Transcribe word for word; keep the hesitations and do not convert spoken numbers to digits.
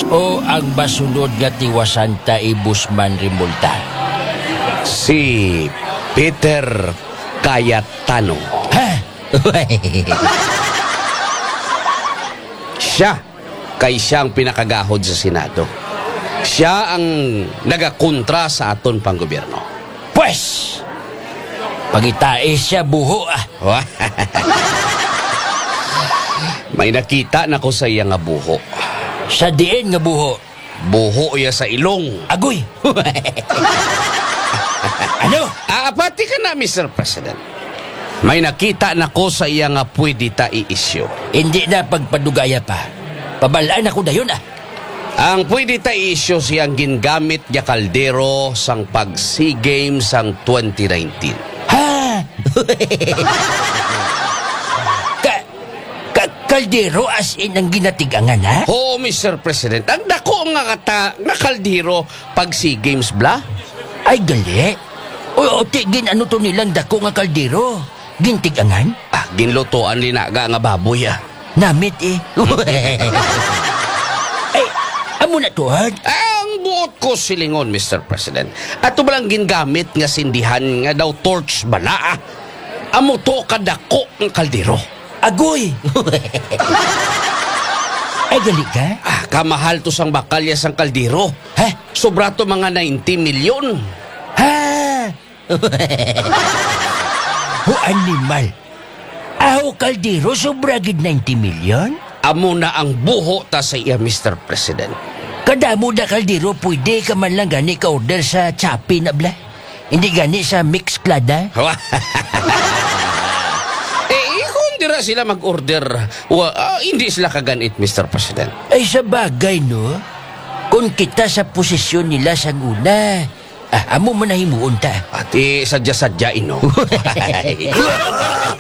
O ang basunod nga tiwasan ta Busman Rimulta? Si Peter Cayetano. Ha? Siya, kay siyang pinakagahod sa Senado. Siya ang nagakontra sa aton panggobyerno. Pwes! Pangitae siya buho ah. May nakita na ko sa iya nga buho. Sa diin nga buho. Buho iya sa ilong. Agoy! Ano? Aapati ka na, Mister President. May nakita na ko sa iya nga pwede ta i-issue. Hindi na pagpadugaya pa. Pabalaan ako dayon ah. Ang pwede ta i-issue siyang gingamit niya kaldero sang pag-SEA Games sang twenty nineteen. Ha? ka, ka, kaldero as in ang ginatigangan ha? Oo, Mister President. Ang dako nga kata nga kaldero pag-SEA Games bla. Ay gali. O, o tigin ano to nilang dako nga kaldero? Gintigangan? Ah, ginlutoan linaga nga baboy ah. Namit eh. Ay, amo na to ha? Ang buot ko silingon, Mister President. Ato ba lang gingamit nga sindihan nga daw torch bala ah. Amo to kadako ng kaldero. Agoy! Ay gali ka? Ah, kamahal to sang bakalya sang kaldero. Ha? Sobra to mga ninety milyon. Ha? Ho animal. Aho kaldero sobra gid ninety million? Amo na ang buho ta sa iya, Mister President. Kadamo na kaldero pwede ka man lang gani ka order sa Shopee na bla. Hindi gani sa Mixclad ha? Eh, kung dira sila mag-order, wa, ah, hindi sila kaganit, Mister President. Ay sa bagay no. Kung kita sa posisyon nila sa una, ah, amo man na himuon ta. At eh, sadya-sadyain, no?